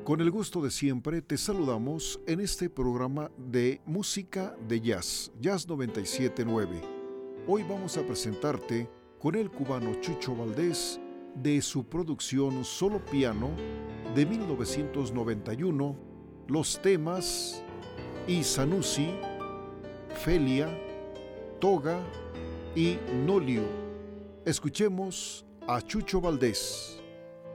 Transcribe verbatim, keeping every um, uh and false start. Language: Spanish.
Con el gusto de siempre te saludamos en este programa de música de jazz, Jazz noventa y siete punto nueve. Hoy vamos a presentarte con el cubano Chucho Valdés de su producción Solo Piano de mil novecientos noventa y uno, los temas Isanusi, Felia, Toga y Noliu. Escuchemos a Chucho Valdés.